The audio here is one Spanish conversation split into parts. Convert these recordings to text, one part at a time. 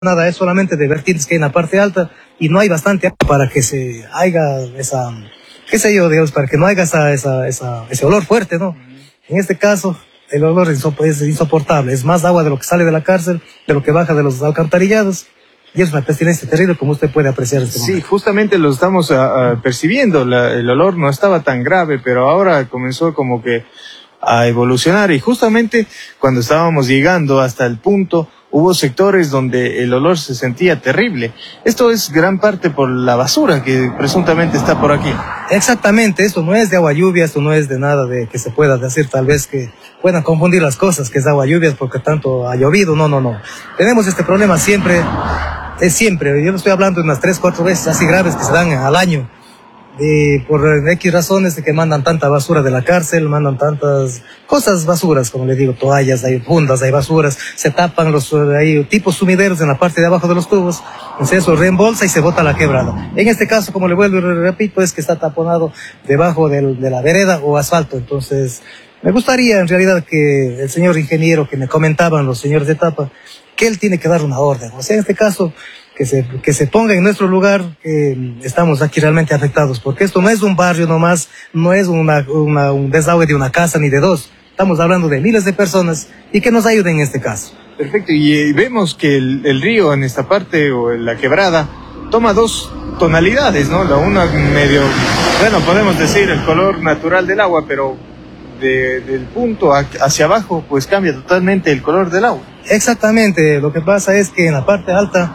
nada, es solamente de vertientes que hay en la parte alta y no hay bastante agua para que se haya esa, qué sé yo, Dios, para que no haya ese olor fuerte, ¿no? En este caso, el olor es insoportable, es más agua de lo que sale de la cárcel, de lo que baja de los alcantarillados. Y es una pestilencia terrible, como usted puede apreciar. Sí, justamente lo estamos percibiendo. El olor no estaba tan grave, pero ahora comenzó como que a evolucionar. Y justamente cuando estábamos llegando hasta el punto, hubo sectores donde el olor se sentía terrible. Esto es gran parte por la basura que presuntamente está por aquí. Exactamente, esto no es de agua lluvia, esto no es de nada de que se pueda decir, tal vez que puedan confundir las cosas, que es agua lluvia porque tanto ha llovido. No. Tenemos este problema siempre. Es siempre, yo no estoy hablando de unas 3-4 veces así graves que se dan al año, por X razones de que mandan tanta basura de la cárcel, mandan tantas cosas basuras, como les digo, toallas, hay fundas, hay basuras, se tapan hay tipos sumideros en la parte de abajo de los tubos, entonces eso reembolsa y se bota a la quebrada. En este caso, como le vuelvo y repito, es que está taponado debajo de la vereda o asfalto, entonces me gustaría en realidad que el señor ingeniero que me comentaban los señores de etapa, que él tiene que dar una orden. O sea, en este caso, que se ponga en nuestro lugar, que estamos aquí realmente afectados, porque esto no es un barrio nomás, no es un desagüe de una casa ni de dos. Estamos hablando de miles de personas y que nos ayuden en este caso. Perfecto, y vemos que el río en esta parte, o en la quebrada, toma dos tonalidades, ¿no? La una medio, bueno, podemos decir el color natural del agua, pero del punto hacia abajo, pues cambia totalmente el color del agua. Exactamente, lo que pasa es que en la parte alta,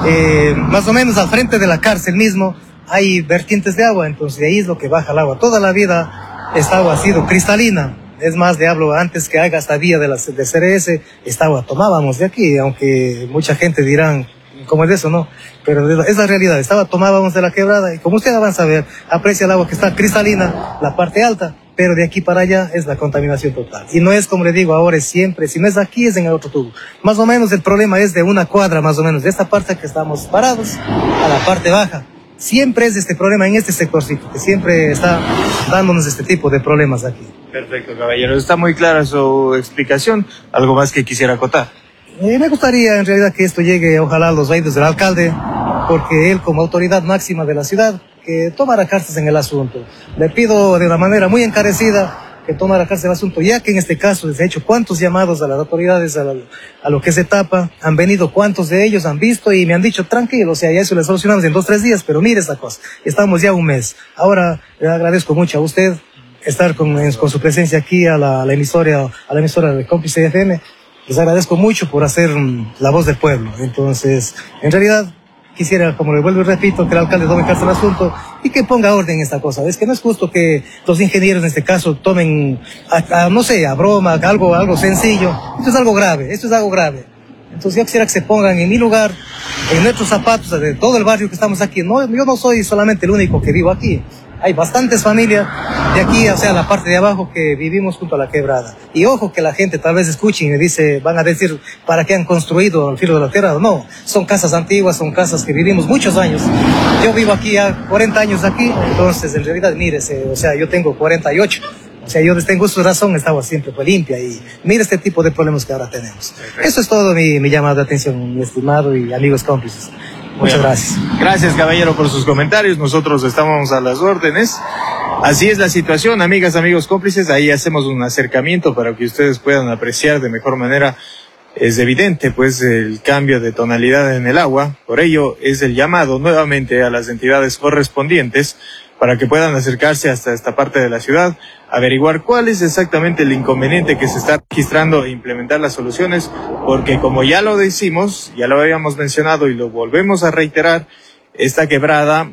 más o menos al frente de la cárcel mismo, hay vertientes de agua, entonces de ahí es lo que baja el agua. Toda la vida esta agua ha sido cristalina, es más, de hablo antes que haga esta vía de CRS, esta agua tomábamos de aquí, aunque mucha gente dirán, ¿cómo es eso, no? Pero es la realidad, tomábamos de la quebrada y como usted avanza a ver, aprecia el agua que está cristalina, la parte alta, pero de aquí para allá es la contaminación total. Y no es como le digo ahora, es siempre, si no es aquí es en el otro tubo. Más o menos el problema es de una cuadra más o menos, de esta parte que estamos parados a la parte baja. Siempre es este problema en este sectorcito, que siempre está dándonos este tipo de problemas aquí. Perfecto, caballero, está muy clara su explicación. ¿Algo más que quisiera acotar? Me gustaría en realidad que esto llegue, ojalá, a los oídos del alcalde, porque él como autoridad máxima de la ciudad, que tomara cartas en el asunto. Le pido de una manera muy encarecida que tomara cartas en el asunto, ya que en este caso se ha hecho cuántos llamados a las autoridades, a lo que se tapa, han venido cuántos de ellos, han visto y me han dicho, tranquilo, o sea, ya eso lo solucionamos en 2-3 días, pero mire esta cosa, estamos ya un mes. Ahora le agradezco mucho a usted estar con su presencia aquí a la emisora de Cómplice FM. Les agradezco mucho por hacer la voz del pueblo. Entonces, en realidad, quisiera, como le vuelvo y repito, que el alcalde tome cartas al asunto y que ponga orden en esta cosa. Es que no es justo que los ingenieros en este caso tomen, no sé, a broma, algo sencillo. Esto es algo grave. Entonces yo quisiera que se pongan en mi lugar, en nuestros zapatos, de todo el barrio que estamos aquí. No, yo no soy solamente el único que vivo aquí. Hay bastantes familias de aquí, o sea, la parte de abajo que vivimos junto a la quebrada. Y ojo que la gente tal vez escuche y me dice, van a decir, ¿para qué han construido al filo de la quebrada? No, son casas antiguas, son casas que vivimos muchos años. Yo vivo aquí ya 40 años aquí, entonces en realidad, mírese, o sea, yo tengo 48. O sea, yo tengo su razón, estaba siempre pues limpia y mire este tipo de problemas que ahora tenemos. Eso es todo mi llamado de atención, mi estimado y amigos cómplices. Muchas gracias. Gracias, caballero, por sus comentarios. Nosotros estamos a las órdenes. Así es la situación, amigas, amigos cómplices. Ahí hacemos un acercamiento para que ustedes puedan apreciar de mejor manera. Es evidente, pues, el cambio de tonalidad en el agua. Por ello, es el llamado nuevamente a las entidades correspondientes para que puedan acercarse hasta esta parte de la ciudad, averiguar cuál es exactamente el inconveniente que se está registrando e implementar las soluciones, porque como ya lo decimos, ya lo habíamos mencionado y lo volvemos a reiterar, esta quebrada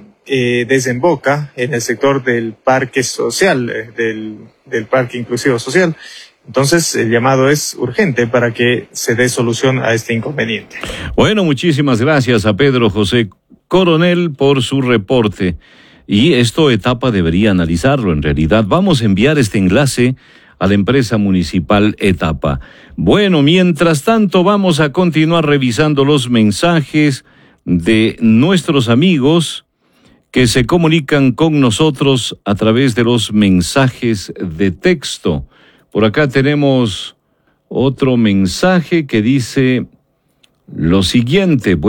desemboca en el sector del parque social, del parque inclusivo social. Entonces, el llamado es urgente para que se dé solución a este inconveniente. Bueno, muchísimas gracias a Pedro José Coronel por su reporte. Y esto Etapa debería analizarlo. En realidad, vamos a enviar este enlace a la empresa municipal Etapa. Bueno, mientras tanto, vamos a continuar revisando los mensajes de nuestros amigos que se comunican con nosotros a través de los mensajes de texto. Por acá tenemos otro mensaje que dice: lo siguiente.